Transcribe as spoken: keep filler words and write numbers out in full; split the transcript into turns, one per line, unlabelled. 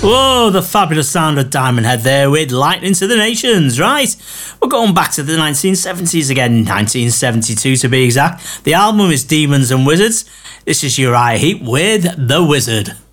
Whoa, the fabulous sound of Diamond Head there with Lightning to the Nations, right? We're going back to the nineteen seventies again, nineteen seventy-two to be exact. The album is Demons and Wizards. This is Uriah Heep with The Wizard.